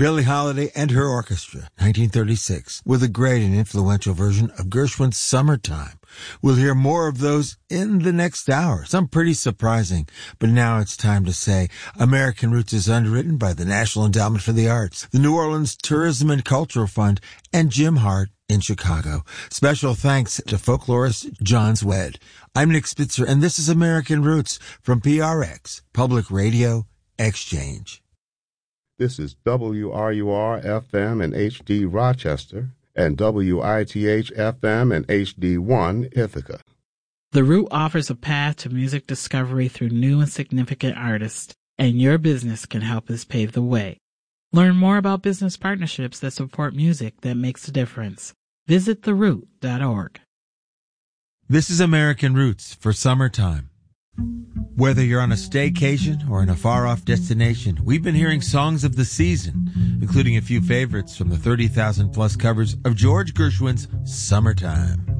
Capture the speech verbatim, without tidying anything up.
Billie Holiday and her orchestra, nineteen thirty-six, with a great and influential version of Gershwin's Summertime. We'll hear more of those in the next hour, some pretty surprising. But now it's time to say American Roots is underwritten by the National Endowment for the Arts, the New Orleans Tourism and Cultural Fund, and Jim Hart in Chicago. Special thanks to folklorist John Swed. I'm Nick Spitzer, and this is American Roots from P R X, Public Radio Exchange. This is W R U R F M in H D Rochester and W I T H F M in H D one Ithaca. The Root offers a path to music discovery through new and significant artists, and your business can help us pave the way. Learn more about business partnerships that support music that makes a difference. Visit the root dot org. This is American Roots for Summertime. Whether you're on a staycation or in a far-off destination, we've been hearing songs of the season, including a few favorites from the thirty thousand plus covers of George Gershwin's Summertime.